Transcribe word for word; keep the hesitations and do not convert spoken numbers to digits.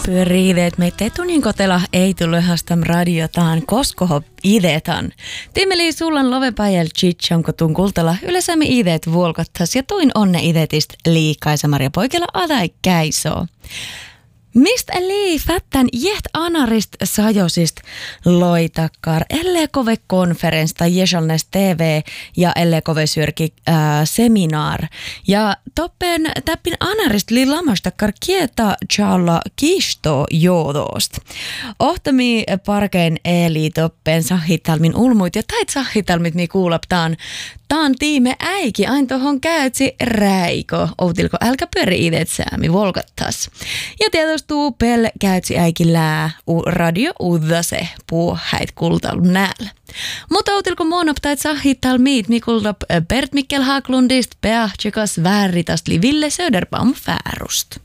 pyörii ideet. Meitä etunin kotela ei tullut ihastam radiotaan, koskoho idetan. Timmeli sullan lovepäijäl chitchonko tun kultala yleisämme ideet vuolkottas ja tuin onne idetist liikaisa Maria Poikela adai käisoo. Mistä eli fättän jeht anarist sajosist loitakkar ellei kove konferens tai jesalnes T V ja ellei kove syrki äh, seminar. Ja toppen täppin anarist li lamastakkar kieta challa kisto jodost. Ohtami parkein eli toppen sahitalmin ulmuit ja tait sahitalmit mi kuulaptaan. Taan tiime äiki ain tohon käytsi räiko. Outilko älkä pyöri idet säämi volkattas. Ja tietostuu pel käytsi äiki lää u radio uudase puu häit kultalu näällä. Mutta outilko monoptait sahital miit mi kultap Bert Mikkel Haglundist peahtsekas vääritast li Ville Söderbaum färust.